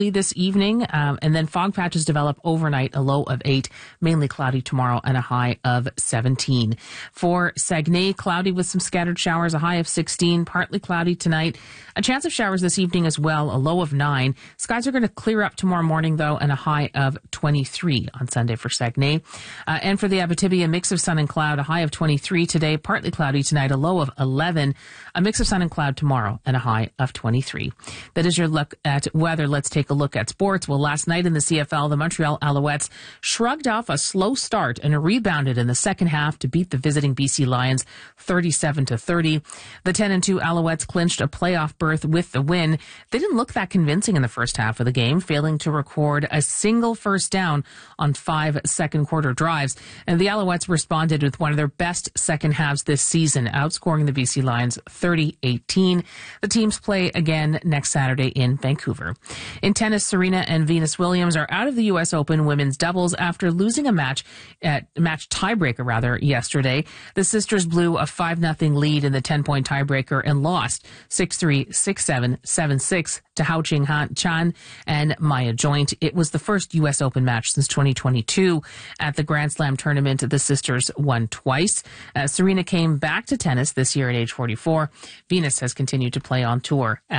this evening, and then fog patches develop overnight, a low of 8, mainly cloudy tomorrow and a high of 17. For Saguenay, cloudy with some scattered showers, a high of 16, partly cloudy tonight. A chance of showers this evening as well, a low of 9. Skies are going to clear up tomorrow morning, though, and a high of 23 on Sunday for Saguenay. And for the Abitibi, a mix of sun and cloud, a high of 23 today, partly cloudy tonight, a low of 11. A mix of sun and cloud tomorrow, and a high of 23. That is your look at weather. Let's take a look at sports. Well, last night in the CFL, the Montreal Alouettes shrugged off a slow start and rebounded in the second half to beat the visiting BC Lions 37-30. The 10-2 Alouettes clinched a playoff berth with the win. They didn't look that convincing in the first half of the game, failing to record a single first down on 5 second quarter drives. And the Alouettes responded with one of their best second halves this season, outscoring the BC Lions 30-18. The teams play again next Saturday in Vancouver. In tennis, Serena and Venus Williams are out of the U.S. Open women's doubles after losing a match tiebreaker yesterday. The sisters blew a 5-0 lead in the 10-point tiebreaker and lost 6-3, 6-7, 7-6 to Hao Qing-Chan and Maya Joint. It was the first U.S. Open match since 2022. At the Grand Slam tournament, the sisters won twice. Serena came back to tennis this year at age 44. Venus has continued to play on tour